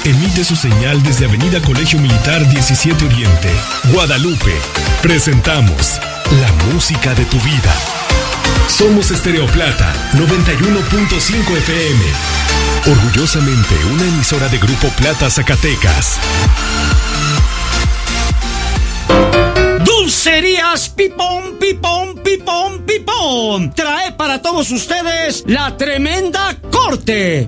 emite su señal desde Avenida Colegio Militar 17 Oriente, Guadalupe. Presentamos la música de tu vida. Somos Estéreo Plata, 91.5 FM. Orgullosamente una emisora de Grupo Plata Zacatecas. Dulcerías Pipón, Pipón, Pipón, Pipón trae para todos ustedes la tremenda corte.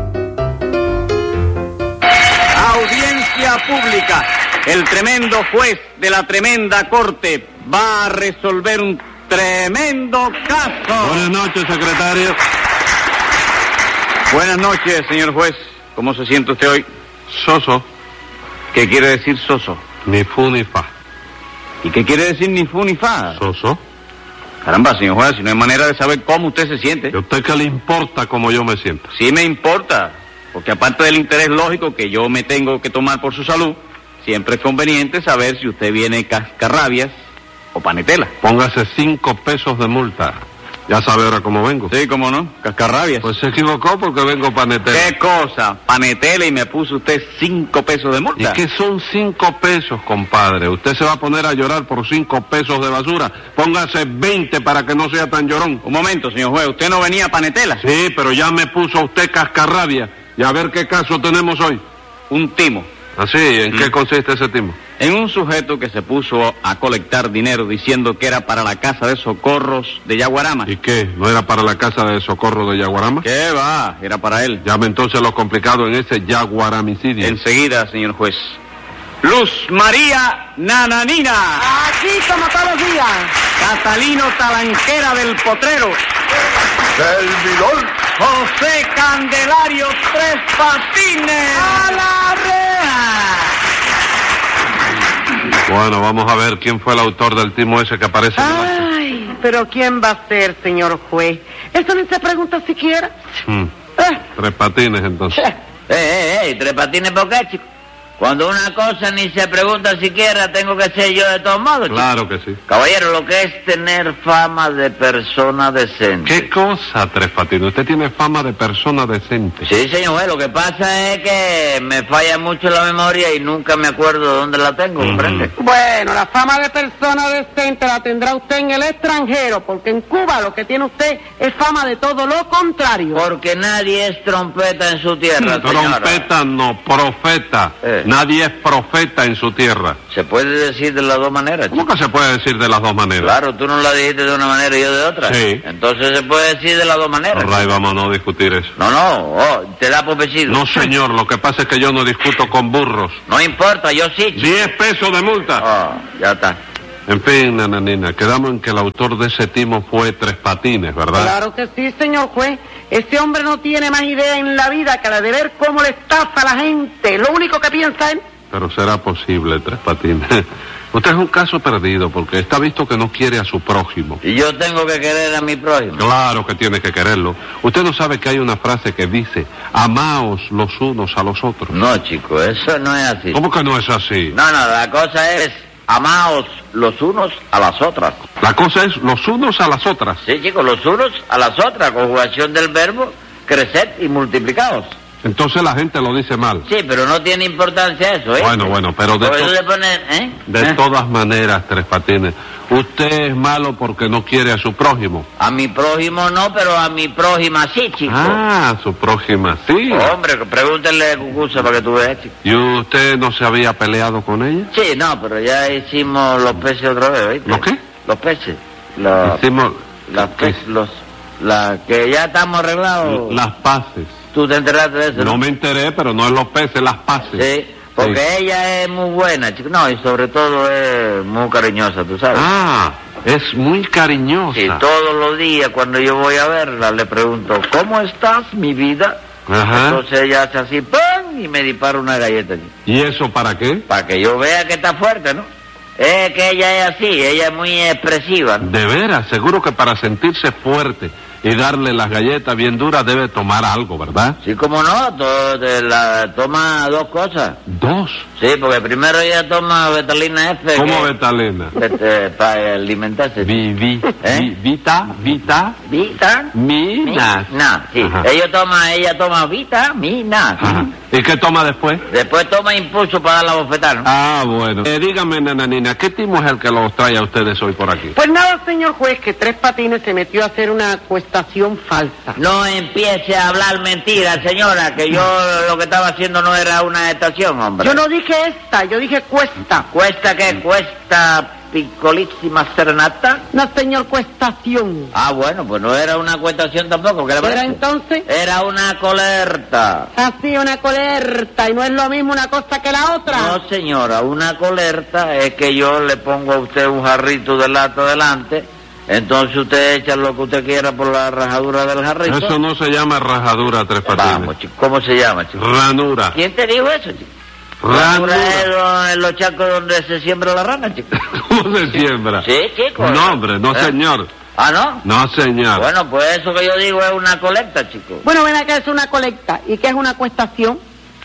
Audiencia pública. El tremendo juez de la tremenda corte va a resolver un tremendo caso. Buenas noches, secretario. Buenas noches, señor juez. ¿Cómo se siente usted hoy? Soso. ¿Qué quiere decir soso? Ni fu ni fa. ¿Y qué quiere decir ni fu ni fa? Soso. Caramba, señor juez, si no hay manera de saber cómo usted se siente. ¿Y a usted qué le importa cómo yo me siento? Sí me importa, porque aparte del interés lógico que yo me tengo que tomar por su salud, siempre es conveniente saber si usted viene cascarrabias o panetela. Póngase 5 pesos de multa. Ya sabe ahora cómo vengo. Sí, cómo no, cascarrabias. Pues se equivocó porque vengo panetela. ¿Qué cosa? Panetela y me puso usted 5 pesos de multa. ¿Y qué son 5 pesos, compadre? ¿Usted se va a poner a llorar por 5 pesos de basura? Póngase 20 para que no sea tan llorón. Un momento, señor juez, ¿usted no venía a panetela? Sí, pero ya me puso usted cascarrabia. Y a ver qué caso tenemos hoy. Un timo. ¿Así? ¿En qué consiste ese timo? En un sujeto que se puso a colectar dinero diciendo que era para la casa de socorros de Yaguarama. ¿Y qué? ¿No era para la casa de socorro de Yaguarama? ¿Qué va? Era para él. Llame entonces lo complicado en ese yaguaramicidio. Enseguida, señor juez. Luz María Nananina. Aquí como todos los días. Catalino Talanquera del Potrero. Servidor. José Candelario Tres Patines. ¡A la reja! Bueno, vamos a ver quién fue el autor del timo ese que aparece en el acta. Ay, pero ¿quién va a ser, señor juez? Eso ni se pregunta siquiera. Tres Patines, entonces. Tres Patines, ¿por qué, chico? Cuando una cosa ni se pregunta siquiera, tengo que ser yo de todos modos, chico. Claro que sí. Caballero, lo que es tener fama de persona decente. ¿Qué cosa, Tres Patines? Usted tiene fama de persona decente. Sí, señor juez, lo que pasa es que me falla mucho la memoria y nunca me acuerdo de dónde la tengo, ¿comprende? Bueno, la fama de persona decente la tendrá usted en el extranjero, porque en Cuba lo que tiene usted es fama de todo lo contrario. Porque nadie es trompeta en su tierra, señora. Trompeta no, profeta. Nadie es profeta en su tierra. ¿Se puede decir de las dos maneras, chico? ¿Cómo que se puede decir de las dos maneras? Claro, tú no la dijiste de una manera y yo de otra. Sí. Entonces se puede decir de las dos maneras. Ray, vamos a no discutir eso. No, te da por vencido. No, señor, lo que pasa es que yo no discuto con burros. No importa, yo sí, chico. 10 pesos de multa. Ya está. En fin, nananina, quedamos en que el autor de ese timo fue Tres Patines, ¿verdad? Claro que sí, señor juez. Ese hombre no tiene más idea en la vida que la de ver cómo le estafa a la gente. Lo único que piensa es... Pero será posible, Tres Patines. Usted es un caso perdido porque está visto que no quiere a su prójimo. ¿Y yo tengo que querer a mi prójimo? Claro que tiene que quererlo. Usted no sabe que hay una frase que dice, amaos los unos a los otros. No, chico, eso no es así. ¿Cómo que no es así? No, la cosa es, amaos los unos a las otras. La cosa es los unos a las otras. Sí, chicos, los unos a las otras, conjugación del verbo crecer y multiplicados. Entonces la gente lo dice mal. Sí, pero no tiene importancia eso, ¿eh? Bueno, pero de todas maneras, Tres Patines, usted es malo porque no quiere a su prójimo. A mi prójimo no, pero a mi prójima sí, chico. Ah, su prójima sí. Hombre, pregúntenle a Cucuza para que tú veas, chico. ¿Y usted no se había peleado con ella? Sí, no, pero ya hicimos los peces otra vez, ¿viste? ¿Los qué? Los peces. Hicimos... que ya estamos arreglados. Las paces. ¿Tú te enteraste de eso? No me enteré, pero no es los peces, las paces. Sí, porque ella es muy buena, chico. No, y sobre todo es muy cariñosa, tú sabes. Ah, es muy cariñosa. Sí, todos los días cuando yo voy a verla le pregunto, ¿cómo estás, mi vida? Ajá. Entonces ella hace así, ¡pum! Y me dispara una galleta, chico. ¿Y eso para qué? Para que yo vea que está fuerte, ¿no? Es que ella es así, ella es muy expresiva, ¿no? De veras, seguro que para sentirse fuerte y darle las galletas bien duras debe tomar algo, ¿verdad? Sí, como no, toma 2 cosas. ¿2? Sí, porque primero ella toma Betalina F. ¿Cómo Betalina? Para alimentarse. Vitaminas. No, sí. Ella toma vitaminas. ¿Y qué toma después? Después toma impulso para dar la bofetada, ¿no? Ah, bueno. Dígame, nananina, ¿qué timo es el que los trae a ustedes hoy por aquí? Pues nada, señor juez, que Tres Patines se metió a hacer una acuestación falsa. No empiece a hablar mentiras, señora, que yo lo que estaba haciendo no era una estación, hombre. Yo no dije esta, yo dije cuesta. ¿Cuesta qué? ¿Cuesta picolísima serenata? No, señor, cuestación. Ah, bueno, pues no era una cuestación tampoco, ¿qué le ¿Era parece? entonces? Era una colerta. Así, una colerta, y no es lo mismo una cosa que la otra. No, señora, una colerta es que yo le pongo a usted un jarrito de lata delante, entonces usted echa lo que usted quiera por la rajadura del jarrito. Eso no se llama rajadura, Tres Patines. Vamos, chico, ¿cómo se llama, chico? Ranura. ¿Quién te dijo eso, chico? Ranura. Ranura es los chacos donde se siembra la rana, chico. ¿Cómo se siembra? Sí, chico. No, hombre, no, ¿Eh? señor. ¿Ah, no? No, señor. Bueno, pues eso que yo digo es una colecta, chico. Bueno, ven acá, es una colecta. ¿Y qué es una cuestación?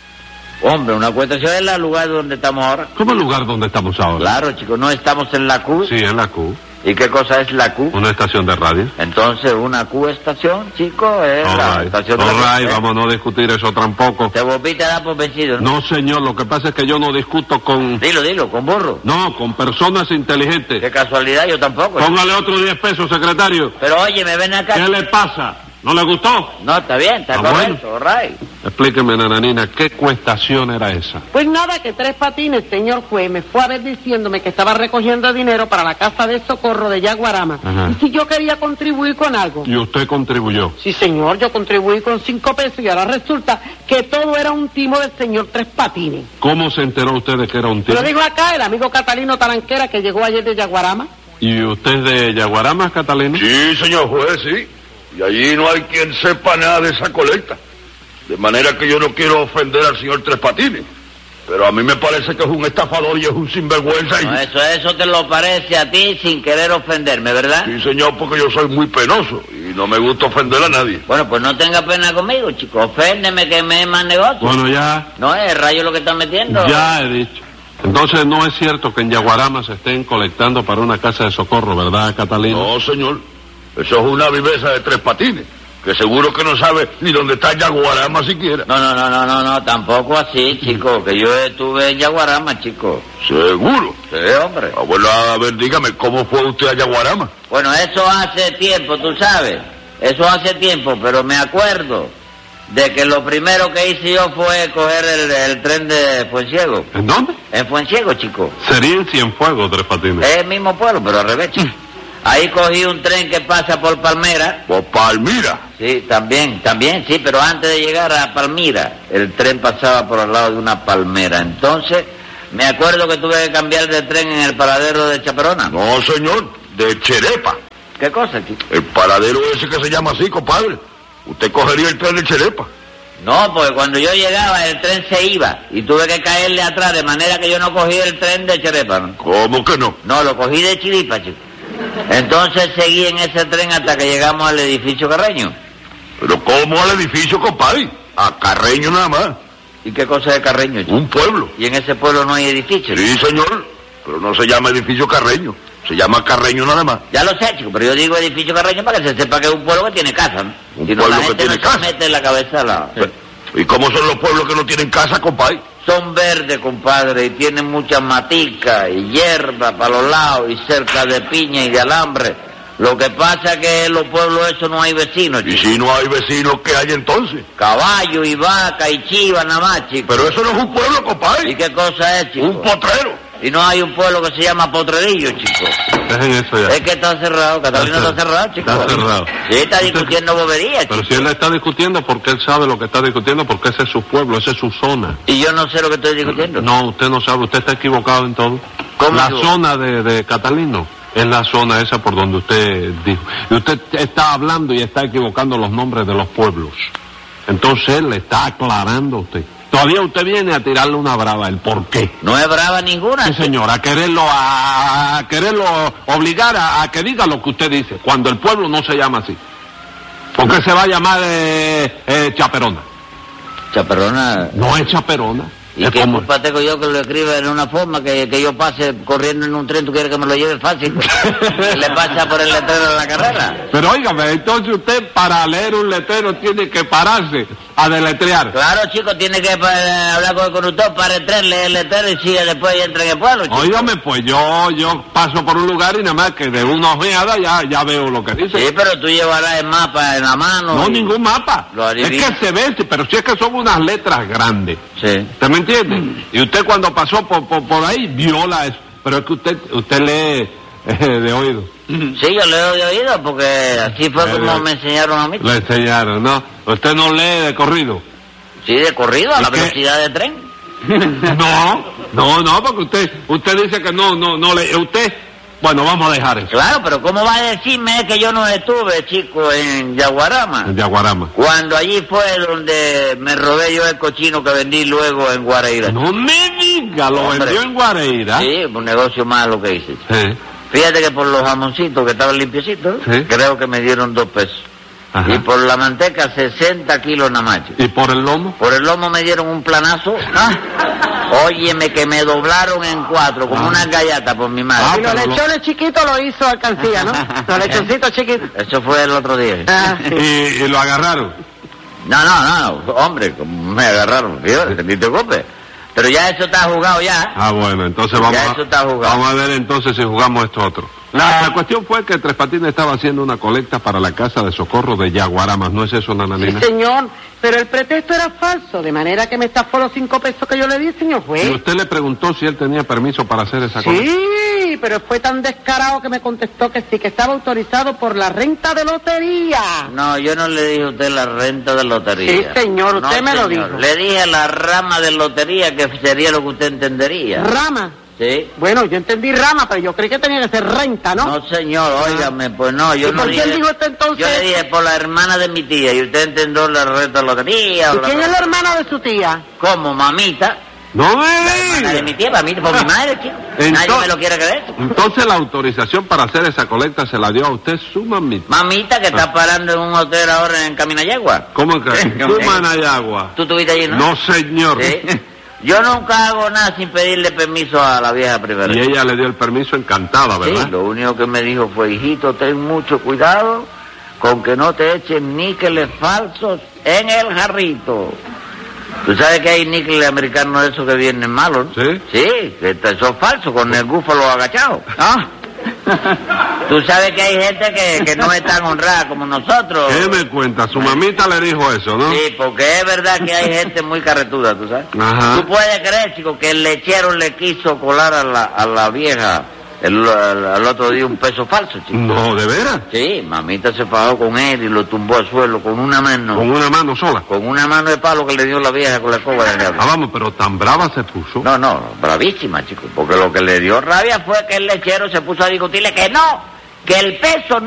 Hombre, una cuestación es el lugar donde estamos ahora. ¿Cómo el lugar donde estamos ahora? Claro, chico, no estamos en la Q. Sí, en la Q. ¿Y qué cosa es la Q? Una estación de radio. Entonces, una Q-estación, chico, es la estación de la All right, Q. vamos a no discutir eso tampoco. Te volviste a dar por vencido, ¿no? No, señor, lo que pasa es que yo no discuto con... Dilo, con burro. No, con personas inteligentes. Qué casualidad, yo tampoco. Póngale otro 10 pesos, secretario. Pero oye, me ven acá. ¿Qué le pasa? ¿No le gustó? No, está bien, está correcto, all right. Explíqueme, nananina, ¿qué cuestación era esa? Pues nada, que Tres Patines, señor juez, me fue a ver diciéndome que estaba recogiendo dinero para la casa de socorro de Yaguarama. Ajá. Y si yo quería contribuir con algo. Y usted contribuyó. Sí, señor, yo contribuí con 5 pesos y ahora resulta que todo era un timo del señor Tres Patines. ¿Cómo se enteró usted de que era un tío? Lo dijo acá el amigo Catalino Taranquera que llegó ayer de Yaguarama. ¿Y usted es de Yaguarama, Catalino? Sí, señor juez, sí. Y allí no hay quien sepa nada de esa colecta. De manera que yo no quiero ofender al señor Tres Patines. Pero a mí me parece que es un estafador y es un sinvergüenza. No, eso te lo parece a ti sin querer ofenderme, ¿verdad? Sí, señor, porque yo soy muy penoso y no me gusta ofender a nadie. Bueno, pues no tenga pena conmigo, chico. Oféndeme que me es más negocio. Bueno, ya... No, es rayo lo que están metiendo. Ya he dicho. Entonces no es cierto que en Yaguarama se estén colectando para una casa de socorro, ¿verdad, Catalino? No, señor. Eso es una viveza de Tres Patines, que seguro que no sabe ni dónde está Yaguarama siquiera. No, tampoco así, chico, que yo estuve en Yaguarama, chico. ¿Seguro? Sí, hombre. Ah, bueno, a ver, dígame, ¿cómo fue usted a Yaguarama? Bueno, eso hace tiempo, tú sabes. Eso hace tiempo, pero me acuerdo de que lo primero que hice yo fue coger el tren de Fuenciego. ¿En dónde? En Fuenciego, chico. Sería en Cienfuegos, Tres Patines. Es el mismo pueblo, pero al revés, chico. Ahí cogí un tren que pasa por Palmera. Por Palmira. Sí, también, sí, pero antes de llegar a Palmira, el tren pasaba por al lado de una palmera. Entonces, me acuerdo que tuve que cambiar de tren en el paradero de Chaperona. No, señor, de Cherepa. ¿Qué cosa, chico? El paradero ese que se llama así, compadre. Usted cogería el tren de Cherepa. No, porque cuando yo llegaba el tren se iba y tuve que caerle atrás, de manera que yo no cogí el tren de Cherepa, ¿no? ¿Cómo que no? No, lo cogí de Chiripa, chico. Entonces seguí en ese tren hasta que llegamos al edificio Carreño. ¿Pero cómo al edificio, compadre? A Carreño nada más. ¿Y qué cosa es Carreño, chico? Un pueblo. Y en ese pueblo no hay edificio. Sí, señor, pero no se llama edificio Carreño. Se llama Carreño nada más. Ya lo sé, chico, pero yo digo edificio Carreño para que se sepa que es un pueblo que tiene casa, ¿no? Un Si no, pueblo la que gente tiene no casa. se mete en la cabeza la... ¿Y cómo son los pueblos que no tienen casa, compadre? Son verdes, compadre, y tienen muchas maticas y hierba para los lados y cerca de piña y de alambre. Lo que pasa es que en los pueblos esos no hay vecinos, Y chico. si no hay vecinos, ¿qué hay entonces? Caballo y vaca y chiva nada más, chico. Pero eso no es un pueblo, ¿Y compadre. qué cosa es, chico? Un potrero. Y no hay un pueblo que se llama Potrerillo, chico. Dejen eso ya. Es que está cerrado, Catalina está cerrado, chico. Está cerrado. Sí, está discutiendo boberías, Pero chico. si él está discutiendo, porque él sabe lo que está discutiendo, porque ese es su pueblo, esa es su zona. Y yo no sé lo que estoy discutiendo. No, usted no sabe, usted está equivocado en todo. ¿Cómo La yo? zona de Catalino es la zona esa por donde usted dijo. Y usted está hablando y está equivocando los nombres de los pueblos. Entonces él le está aclarando a usted. Todavía usted viene a tirarle una brava, ¿el por qué? No es brava ninguna. Sí, señor, a quererlo obligar a que diga lo que usted dice, cuando el pueblo no se llama así. ¿Por qué se va a llamar Chaperona? Chaperona. No es Chaperona. ¿Y es qué como... culpa tengo yo que lo escriba en una forma que yo pase corriendo en un tren? ¿Tú quieres que me lo lleve fácil? Le pasa por el letrero de la carrera. Pero óigame, entonces usted para leer un letrero tiene que pararse a deletrear. Claro, chico, tiene que hablar con el conductor para el tren, leer el letrero y sigue después y entra en el pueblo, chico. Óigame, pues yo paso por un lugar y nada más que de una ojeada ya veo lo que dice. Sí, pero tú llevarás el mapa en la mano. No, ningún mapa. Lo Es adivina. que se ve, pero si es que son unas letras grandes. Sí. ¿Usted me entiende? Y usted cuando pasó por ahí viola eso. Pero es que usted lee de oído. Sí, yo leo de oído porque así fue como me enseñaron a mí. Le enseñaron, ¿no? Usted no lee de corrido. Sí, de corrido, a ¿Y la qué? velocidad de tren. No, porque usted dice que no lee. Usted, bueno, vamos a dejar eso. Claro, pero ¿cómo va a decirme que yo no estuve, chico, en Yaguarama? En Yaguarama. Cuando allí fue donde me robé yo el cochino que vendí luego en Guareira. No me diga, lo Hombre. vendió en Guareira. Sí, un negocio malo que hice. Sí. Fíjate que por los jamoncitos que estaban limpiecitos, Sí. creo que me dieron 2 pesos. Ajá. Y por la manteca 60 kilos nada más, chico. ¿Y por el lomo? Por el lomo me dieron un planazo. Óyeme, que me doblaron en 4, como una gallata por mi madre. Ah, Y los pero lechones chiquitos lo hizo alcancía, ¿no? Los lechoncitos chiquitos. Eso fue el otro día. Ah, sí. Y lo agarraron. No, hombre, me agarraron, fíjate, ni te preocupes. Pero ya eso está jugado ya. Ah, bueno, entonces Ya eso está jugado. vamos a ver entonces si jugamos esto otro. La cuestión fue que Tres Patines estaba haciendo una colecta para la casa de socorro de Yaguaramas, ¿no es eso, Sí, Nananina? señor, pero el pretexto era falso, de manera que me estafó los 5 pesos que yo le di, señor Y juez. usted le preguntó si él tenía permiso para hacer esa colecta. Sí, pero fue tan descarado que me contestó que sí, que estaba autorizado por la renta de lotería. No, yo no le dije a usted la renta de lotería. Sí, señor, usted me lo señor. dijo. Le dije la rama de lotería, que sería lo que usted entendería. Rama. Sí. Bueno, yo entendí rama, pero yo creí que tenía que ser renta, ¿no? No, señor, óigame, pues no, yo ¿Y no por dije... quién dijo usted entonces? Yo le dije por la hermana de mi tía, y usted entendió la renta de lotería. ¿Y o quién es la hermana de su tía? ¿Cómo, mamita? ¡No me La hermana de mi diga! tía, para mí, por mi madre, chico. Nadie me lo quiere creer. Entonces la autorización para hacer esa colecta se la dio a usted su mamita. Mamita, que está parando en un hotel ahora en Caminayagua. ¿Cómo que? ¿Su Manayagua? ¿Tú estuviste allí, no? No, señor. Sí. Yo nunca hago nada sin pedirle permiso a la vieja primero. Y ella le dio el permiso encantada, ¿verdad? Sí, lo único que me dijo fue, hijito, ten mucho cuidado con que no te echen níqueles falsos en el jarrito. Tú sabes que hay níqueles americanos de esos que vienen malos, ¿no? ¿Sí? Sí, que son falsos, con el búfalo agachado. ¿Ah? Tú sabes que hay gente que no es tan honrada como nosotros. ¿Qué me cuenta? Su mamita le dijo eso, ¿no? Sí, porque es verdad que hay gente muy carretuda, ¿tú sabes? Ajá. Tú puedes creer, chico, que el lechero le quiso colar a la vieja el otro día un peso falso, chico. No, ¿de veras? Sí, mamita se fajó con él y lo tumbó al suelo con una mano. Con una mano sola. Con una mano de palo que le dio la vieja con la escoba de diablo. Ah, vamos, pero tan brava se puso. No, bravísima, chico, porque lo que le dio rabia fue que el lechero se puso a discutirle que no, que el peso